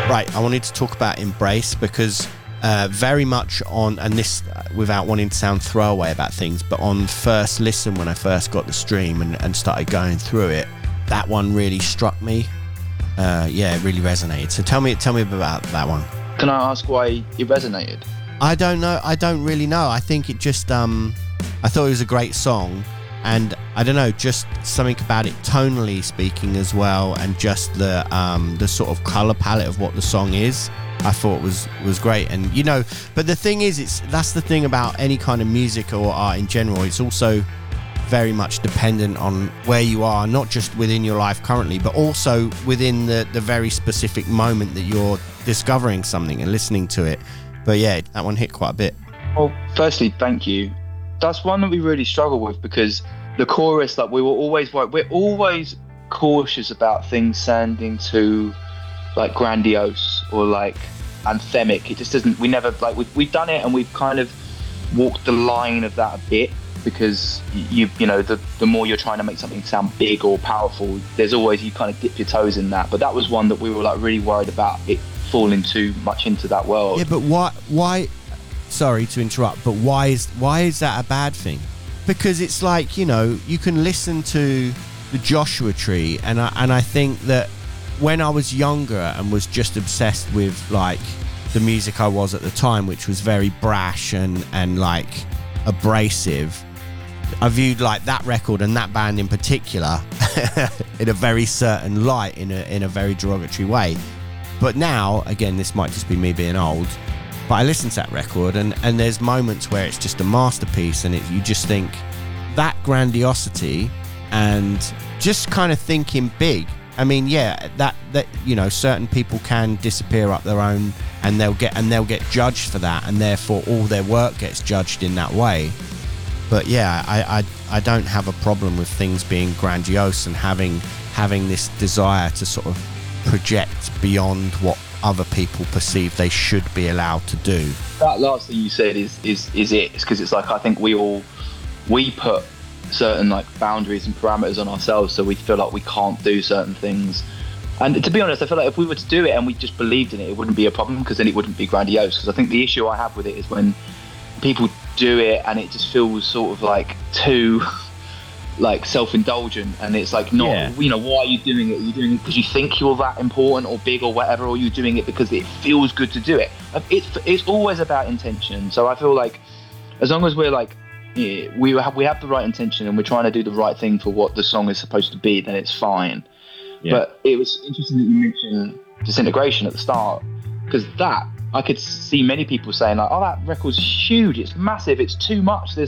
Right, I wanted to talk about Embrace because very much on, and this without wanting to sound throwaway about things, but on first listen when I first got the stream and started going through it, that one really struck me. It really resonated. So tell me about that one. Can I ask why it resonated? I don't know. I don't really know. I think it just, I thought it was a great song, and I don't know, just something about it tonally speaking as well, and just the sort of colour palette of what the song is, I thought was great. And you know, but the thing is, that's the thing about any kind of music or art in general. It's also very much dependent on where you are, not just within your life currently, but also within the very specific moment that you're discovering something and listening to it. But yeah, that one hit quite a bit. Well, firstly, thank you. That's one that we really struggle with, because the chorus, like, we're always cautious about things sounding too like grandiose or like anthemic. It just doesn't, we never, like, we've done it and we've kind of walked the line of that a bit, because you know, the more you're trying to make something sound big or powerful, there's always, you kind of dip your toes in that. But that was one that we were like really worried about it falling too much into that world. Yeah, but why sorry to interrupt, but why is that a bad thing? Because it's like, you know, you can listen to the Joshua Tree, and I think that when I was younger and was just obsessed with like the music I was at the time, which was very brash and like abrasive, I viewed like that record and that band in particular in a very certain light, in a very derogatory way. But now, again, this might just be me being old, but I listen to that record and there's moments where it's just a masterpiece, and you just think that grandiosity and just kind of thinking big. I mean, yeah, that you know, certain people can disappear up their own, and they'll get judged for that, and therefore all their work gets judged in that way. But yeah, I don't have a problem with things being grandiose and having this desire to sort of project beyond what other people perceive they should be allowed to do. That last thing you said is it. It's because it's like, I think we put certain like boundaries and parameters on ourselves, so we feel like we can't do certain things. And to be honest, I feel like if we were to do it and we just believed in it, it wouldn't be a problem, because then it wouldn't be grandiose. Because I think the issue I have with it is when people do it and it just feels sort of like too like self-indulgent, and it's like, not, yeah, you know, why are you doing it? Are you doing it because you think you're that important or big or whatever, or are you doing it because it feels good to do it? It's always about intention. So I feel like as long as we're like, yeah, we have the right intention and we're trying to do the right thing for what the song is supposed to be, then it's fine. Yeah. But it was interesting that you mentioned Disintegration at the start, because that, I could see many people saying like, oh, that record's huge, it's massive, it's too much,